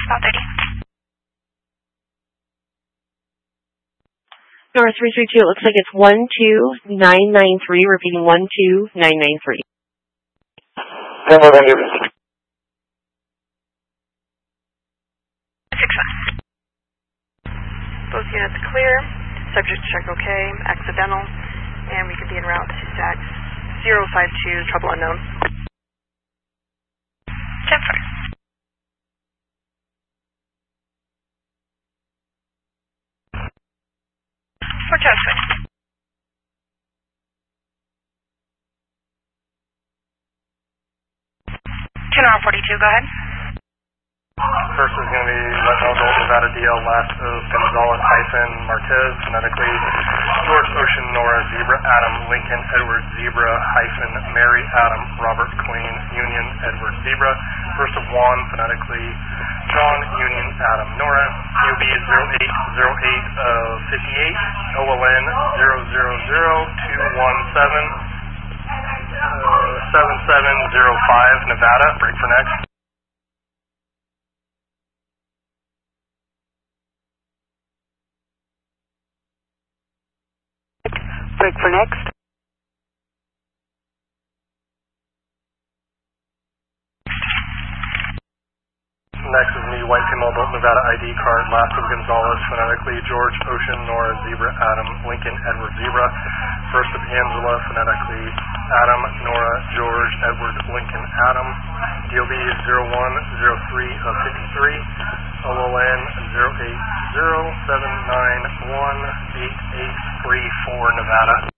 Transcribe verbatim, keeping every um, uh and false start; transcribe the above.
About thirty. North three three two, it looks like it's one two nine nine three, repeating one two nine nine three. ten more, thank you. six one. Both units clear. Subject check okay. Accidental. And we could be en route to S A X zero five two, trouble unknown. ten four. For Joseph. two nine forty-two, go ahead. First is going to be Lethal Adult Nevada D L, last of Gonzalez hyphen Martez, phonetically George Ocean Nora Zebra Adam Lincoln Edward Zebra hyphen Mary Adam Robert Queen Union Edward Zebra. First of Juan, phonetically John Union Adam Nora. P O B zero eight zero eight fifty-eight, O L N zero zero zero two one seven seven seven zero five, Nevada. Break for next. Break for next. Next is me, white female adult Nevada I D card, last of Gonzalez, phonetically George Ocean Nora Zebra Adam Lincoln Edward Zebra. First of Angela, phonetically Adam Nora George Edward Lincoln Adam. D O B zero one zero three fifty-three, O L N zero eight zero seven nine one eight eight three four, Nevada.